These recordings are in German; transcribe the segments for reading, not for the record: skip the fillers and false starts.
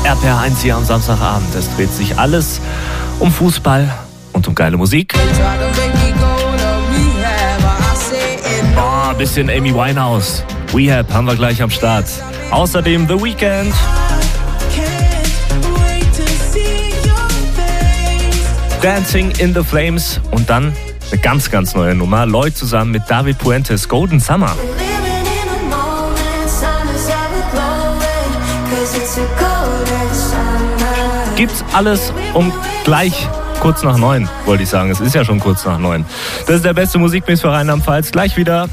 RPA 1 hier am Samstagabend. Es dreht sich alles um Fußball und um geile Musik. Ein bisschen Amy Winehouse. Rehab haben wir gleich am Start. Außerdem The Weeknd. Dancing in the Flames. Und dann eine ganz, ganz neue Nummer. Lloyd zusammen mit David Puentes, Golden Summer. Gibt's alles um gleich kurz nach 9, wollte ich sagen. Es ist ja schon kurz nach 9. Das ist der beste Musikmix für Rheinland-Pfalz. Gleich wieder.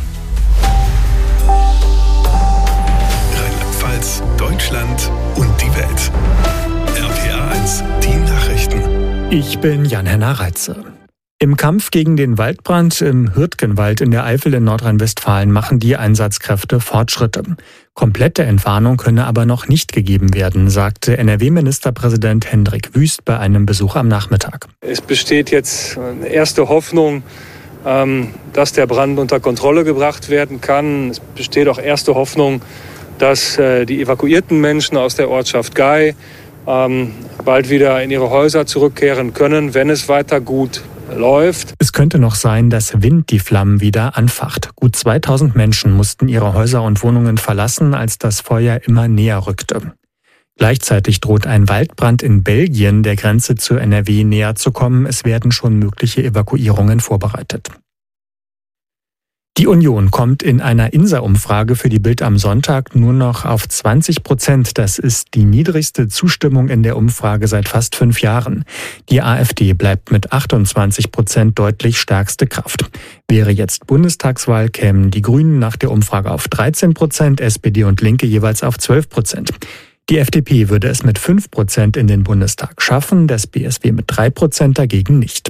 Rheinland-Pfalz, Deutschland und die Welt. RPA 1, die Nachrichten. Ich bin Jan-Henner Reitze. Im Kampf gegen den Waldbrand im Hürtgenwald in der Eifel in Nordrhein-Westfalen machen die Einsatzkräfte Fortschritte. Komplette Entwarnung könne aber noch nicht gegeben werden, sagte NRW-Ministerpräsident Hendrik Wüst bei einem Besuch am Nachmittag. Es besteht jetzt eine erste Hoffnung, dass der Brand unter Kontrolle gebracht werden kann. Es besteht auch erste Hoffnung, dass die evakuierten Menschen aus der Ortschaft Gei bald wieder in ihre Häuser zurückkehren können, wenn es weiter gut läuft. Es könnte noch sein, dass Wind die Flammen wieder anfacht. Gut 2000 Menschen mussten ihre Häuser und Wohnungen verlassen, als das Feuer immer näher rückte. Gleichzeitig droht ein Waldbrand in Belgien, der Grenze zur NRW näher zu kommen. Es werden schon mögliche Evakuierungen vorbereitet. Die Union kommt in einer INSA-Umfrage für die Bild am Sonntag nur noch auf 20%. Das ist die niedrigste Zustimmung in der Umfrage seit fast 5 Jahren. Die AfD bleibt mit 28% deutlich stärkste Kraft. Wäre jetzt Bundestagswahl, kämen die Grünen nach der Umfrage auf 13%, SPD und Linke jeweils auf 12%. Die FDP würde es mit 5% in den Bundestag schaffen, das BSW mit 3% dagegen nicht.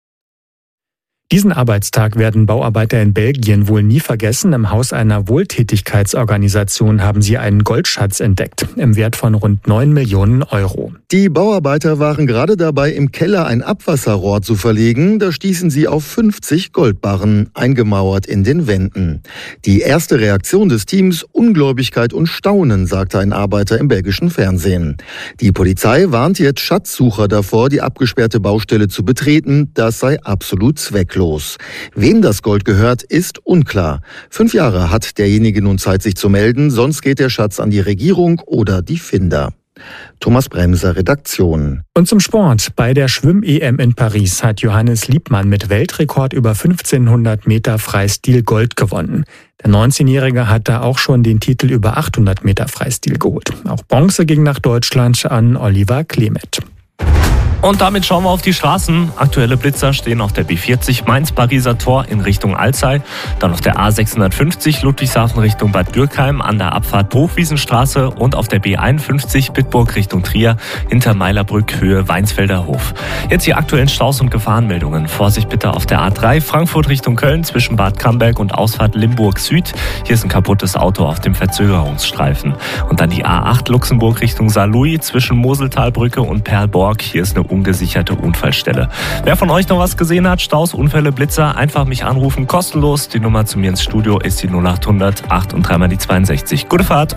Diesen Arbeitstag werden Bauarbeiter in Belgien wohl nie vergessen. Im Haus einer Wohltätigkeitsorganisation haben sie einen Goldschatz entdeckt, im Wert von rund 9 Millionen Euro. Die Bauarbeiter waren gerade dabei, im Keller ein Abwasserrohr zu verlegen. Da stießen sie auf 50 Goldbarren, eingemauert in den Wänden. Die erste Reaktion des Teams: Ungläubigkeit und Staunen, sagte ein Arbeiter im belgischen Fernsehen. Die Polizei warnt jetzt Schatzsucher davor, die abgesperrte Baustelle zu betreten. Das sei absolut zwecklos. Wem das Gold gehört, ist unklar. 5 Jahre hat derjenige nun Zeit, sich zu melden, sonst geht der Schatz an die Regierung oder die Finder. Thomas Bremser, Redaktion. Und zum Sport. Bei der Schwimm-EM in Paris hat Johannes Liebmann mit Weltrekord über 1500 Meter Freistil Gold gewonnen. Der 19-Jährige hat da auch schon den Titel über 800 Meter Freistil geholt. Auch Bronze ging nach Deutschland an Oliver Klemet. Und damit schauen wir auf die Straßen. Aktuelle Blitzer stehen auf der B40 Mainz-Pariser Tor in Richtung Alzey. Dann auf der A650 Ludwigshafen Richtung Bad Dürkheim an der Abfahrt Hochwiesenstraße und auf der B51 Bitburg Richtung Trier hinter Meilerbrück Höhe Weinsfelder Hof. Jetzt die aktuellen Staus und Gefahrenmeldungen. Vorsicht bitte auf der A3 Frankfurt Richtung Köln zwischen Bad Camberg und Ausfahrt Limburg Süd. Hier ist ein kaputtes Auto auf dem Verzögerungsstreifen. Und dann die A8 Luxemburg Richtung Saarlouis zwischen Moseltalbrücke und Perlborg. Hier ist eine ungesicherte Unfallstelle. Wer von euch noch was gesehen hat, Staus, Unfälle, Blitzer, einfach mich anrufen, kostenlos. Die Nummer zu mir ins Studio ist die 0800 8 und 3 mal die 62. Gute Fahrt.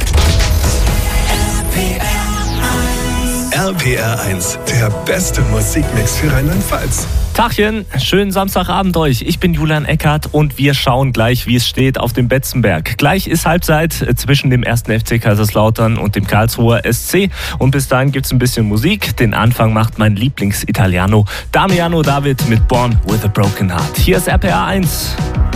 RPR 1, der beste Musikmix für Rheinland-Pfalz. Tachchen, schönen Samstagabend euch. Ich bin Julian Eckert und wir schauen gleich, wie es steht auf dem Betzenberg. Gleich ist Halbzeit zwischen dem 1. FC Kaiserslautern und dem Karlsruher SC. Und bis dahin gibt's ein bisschen Musik. Den Anfang macht mein Lieblings-Italiano Damiano David mit Born with a Broken Heart. Hier ist RPA 1.